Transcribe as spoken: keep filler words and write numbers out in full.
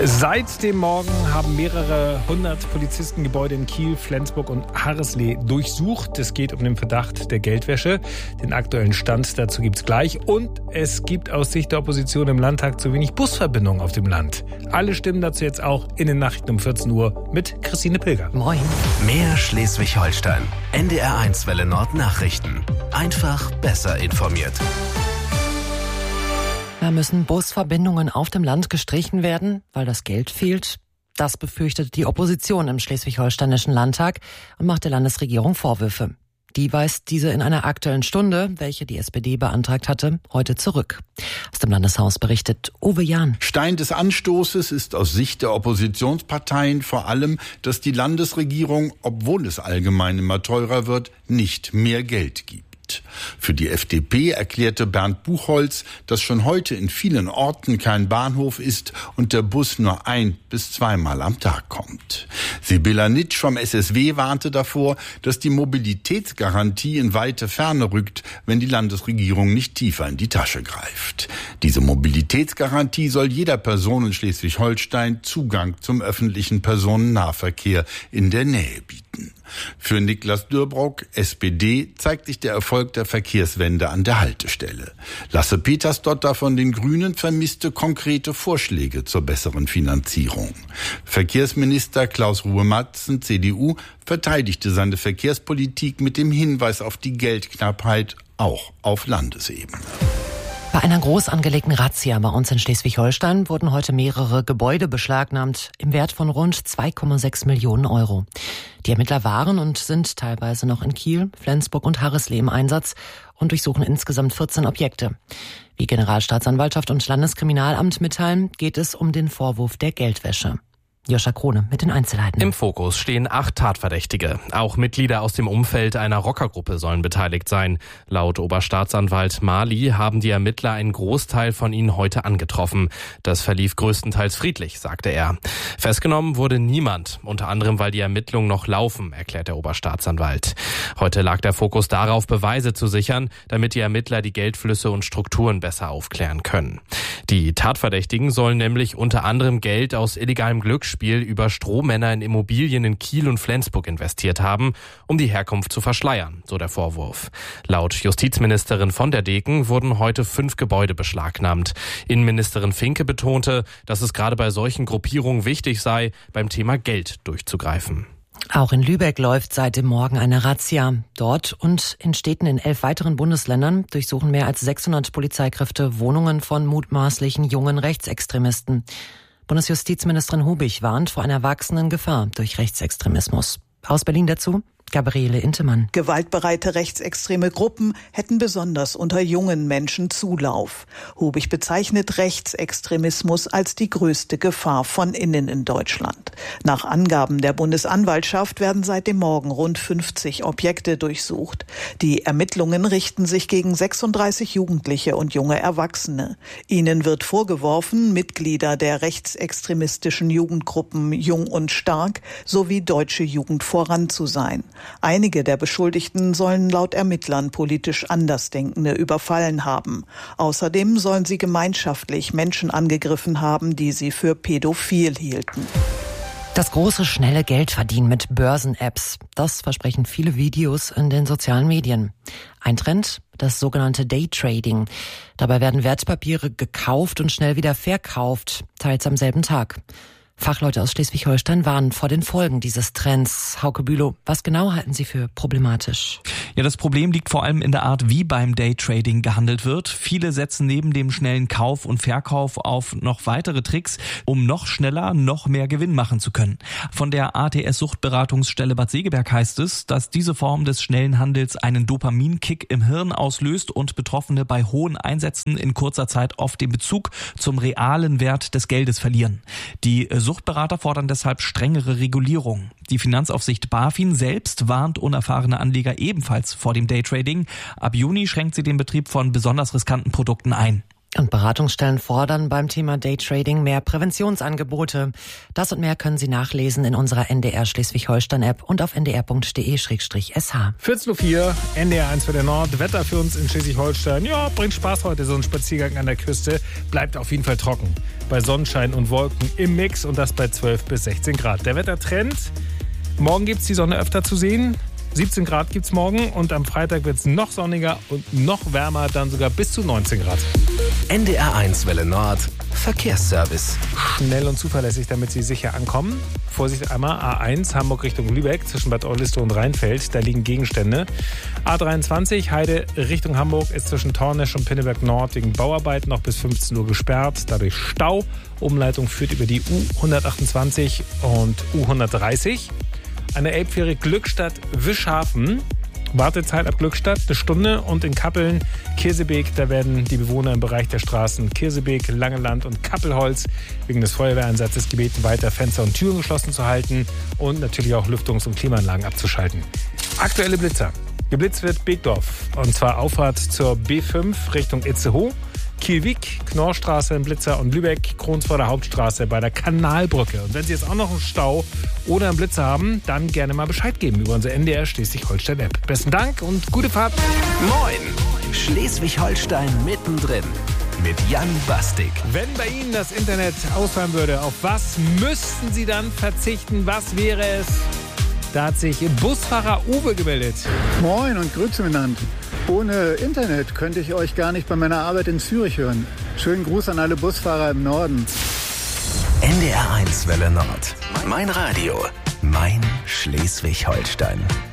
Seit dem Morgen haben mehrere hundert Polizisten Gebäude in Kiel, Flensburg und Harreslee durchsucht. Es geht um den Verdacht der Geldwäsche. Den aktuellen Stand dazu gibt's gleich. Und es gibt aus Sicht der Opposition im Landtag zu wenig Busverbindungen auf dem Land. Alle Stimmen dazu jetzt auch in den Nachrichten um vierzehn Uhr mit Christine Pilger. Moin. Mehr Schleswig-Holstein. N D R eins Welle Nord Nachrichten. Einfach besser informiert. Da müssen Busverbindungen auf dem Land gestrichen werden, weil das Geld fehlt. Das befürchtet die Opposition im Schleswig-Holsteinischen Landtag und macht der Landesregierung Vorwürfe. Die weist diese in einer Aktuellen Stunde, welche die S P D beantragt hatte, heute zurück. Aus dem Landeshaus berichtet Uwe Jahn. Stein des Anstoßes ist aus Sicht der Oppositionsparteien vor allem, dass die Landesregierung, obwohl es allgemein immer teurer wird, nicht mehr Geld gibt. Für die F D P erklärte Bernd Buchholz, dass schon heute in vielen Orten kein Bahnhof ist und der Bus nur ein- bis zweimal am Tag kommt. Sibylla Nitsch vom S S W warnte davor, dass die Mobilitätsgarantie in weite Ferne rückt, wenn die Landesregierung nicht tiefer in die Tasche greift. Diese Mobilitätsgarantie soll jeder Person in Schleswig-Holstein Zugang zum öffentlichen Personennahverkehr in der Nähe bieten. Für Niklas Dürbrock, S P D, zeigt sich der Erfolg der Verkehrswende an der Haltestelle. Lasse Petersdotter von den Grünen vermisste konkrete Vorschläge zur besseren Finanzierung. Verkehrsminister Klaus Ruhe-Matzen, C D U, verteidigte seine Verkehrspolitik mit dem Hinweis auf die Geldknappheit auch auf Landesebene. Bei einer groß angelegten Razzia bei uns in Schleswig-Holstein wurden heute mehrere Gebäude beschlagnahmt im Wert von rund zwei Komma sechs Millionen Euro. Die Ermittler waren und sind teilweise noch in Kiel, Flensburg und Harreslee im Einsatz und durchsuchen insgesamt vierzehn Objekte. Wie Generalstaatsanwaltschaft und Landeskriminalamt mitteilen, geht es um den Vorwurf der Geldwäsche. Joscha Krone mit den Einzelheiten. Im Fokus stehen acht Tatverdächtige. Auch Mitglieder aus dem Umfeld einer Rockergruppe sollen beteiligt sein. Laut Oberstaatsanwalt Mali haben die Ermittler einen Großteil von ihnen heute angetroffen. Das verlief größtenteils friedlich, sagte er. Festgenommen wurde niemand, unter anderem weil die Ermittlungen noch laufen, erklärt der Oberstaatsanwalt. Heute lag der Fokus darauf, Beweise zu sichern, damit die Ermittler die Geldflüsse und Strukturen besser aufklären können. Die Tatverdächtigen sollen nämlich unter anderem Geld aus illegalem Glücksspiel über Strohmänner in Immobilien in Kiel und Flensburg investiert haben, um die Herkunft zu verschleiern, so der Vorwurf. Laut Justizministerin von der Deken wurden heute fünf Gebäude beschlagnahmt. Innenministerin Finke betonte, dass es gerade bei solchen Gruppierungen wichtig sei, beim Thema Geld durchzugreifen. Auch in Lübeck läuft seit dem Morgen eine Razzia. Dort und in Städten in elf weiteren Bundesländern durchsuchen mehr als sechshundert Polizeikräfte Wohnungen von mutmaßlichen jungen Rechtsextremisten. Bundesjustizministerin Hubig warnt vor einer wachsenden Gefahr durch Rechtsextremismus. Aus Berlin dazu Gabriele Intemann. Gewaltbereite rechtsextreme Gruppen hätten besonders unter jungen Menschen Zulauf. Hubig bezeichnet Rechtsextremismus als die größte Gefahr von innen in Deutschland. Nach Angaben der Bundesanwaltschaft werden seit dem Morgen rund fünfzig Objekte durchsucht. Die Ermittlungen richten sich gegen sechsunddreißig Jugendliche und junge Erwachsene. Ihnen wird vorgeworfen, Mitglieder der rechtsextremistischen Jugendgruppen Jung und Stark sowie Deutsche Jugend voran zu sein. Einige der Beschuldigten sollen laut Ermittlern politisch Andersdenkende überfallen haben. Außerdem sollen sie gemeinschaftlich Menschen angegriffen haben, die sie für pädophil hielten. Das große, schnelle Geldverdienen mit Börsen-Apps, das versprechen viele Videos in den sozialen Medien. Ein Trend, das sogenannte Daytrading. Dabei werden Wertpapiere gekauft und schnell wieder verkauft, teils am selben Tag. Fachleute aus Schleswig-Holstein warnen vor den Folgen dieses Trends. Hauke Bülow, was genau halten Sie für problematisch? Ja, das Problem liegt vor allem in der Art, wie beim Daytrading gehandelt wird. Viele setzen neben dem schnellen Kauf und Verkauf auf noch weitere Tricks, um noch schneller, noch mehr Gewinn machen zu können. Von der A T S-Suchtberatungsstelle Bad Segeberg heißt es, dass diese Form des schnellen Handels einen Dopaminkick im Hirn auslöst und Betroffene bei hohen Einsätzen in kurzer Zeit oft den Bezug zum realen Wert des Geldes verlieren. Die Suchtberater fordern deshalb strengere Regulierung. Die Finanzaufsicht BaFin selbst warnt unerfahrene Anleger ebenfalls vor dem Daytrading. Ab Juni schränkt sie den Betrieb von besonders riskanten Produkten ein. Und Beratungsstellen fordern beim Thema Daytrading mehr Präventionsangebote. Das und mehr können Sie nachlesen in unserer N D R Schleswig-Holstein-App und auf n d r punkt d e slash s h. vierzehn Uhr vier, N D R eins für der Nord. Wetter für uns in Schleswig-Holstein. Ja, bringt Spaß heute, so ein Spaziergang an der Küste. Bleibt auf jeden Fall trocken. Bei Sonnenschein und Wolken im Mix und das bei zwölf bis sechzehn Grad. Der Wettertrend: Morgen gibt's die Sonne öfter zu sehen. siebzehn Grad gibt's morgen und am Freitag wird's noch sonniger und noch wärmer, dann sogar bis zu neunzehn Grad. N D R eins Welle Nord, Verkehrsservice. Schnell und zuverlässig, damit Sie sicher ankommen. Vorsicht einmal, A eins Hamburg Richtung Lübeck zwischen Bad Oldesloe und Rheinfeld, da liegen Gegenstände. A dreiundzwanzig Heide Richtung Hamburg ist zwischen Tornisch und Pinneberg Nord wegen Bauarbeiten noch bis fünfzehn Uhr gesperrt, dadurch Stau. Umleitung führt über die U hundertachtundzwanzig und U hundertdreißig. Eine Elbfähre Glückstadt-Wischhafen. Wartezeit ab Glückstadt eine Stunde und in Kappeln, Kirsebeek, da werden die Bewohner im Bereich der Straßen Kirsebeek, Langeland und Kappelholz wegen des Feuerwehreinsatzes gebeten, weiter Fenster und Türen geschlossen zu halten und natürlich auch Lüftungs- und Klimaanlagen abzuschalten. Aktuelle Blitzer. Geblitzt wird Beekdorf und zwar Auffahrt zur B fünf Richtung Itzehoe. Kielwig, Knorrstraße in Blitzer und Lübeck, Kronsvorder Hauptstraße bei der Kanalbrücke. Und wenn Sie jetzt auch noch einen Stau oder einen Blitzer haben, dann gerne mal Bescheid geben über unsere N D R Schleswig-Holstein-App. Besten Dank und gute Fahrt. Moin! Schleswig-Holstein mittendrin mit Jan Bastik. Wenn bei Ihnen das Internet ausfallen würde, auf was müssten Sie dann verzichten? Was wäre es? Da hat sich Busfahrer Uwe gemeldet. Moin und Grüße miteinander. Ohne Internet könnte ich euch gar nicht bei meiner Arbeit in Zürich hören. Schönen Gruß an alle Busfahrer im Norden. N D R eins Welle Nord. Mein Radio. Mein Schleswig-Holstein.